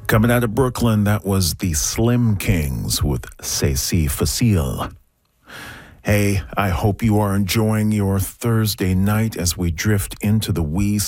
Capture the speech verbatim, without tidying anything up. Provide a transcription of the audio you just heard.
Coming out of Brooklyn, that was the Slim Kings with C'est Si Facile. Hey, I hope you are enjoying your Thursday night as we drift into the wee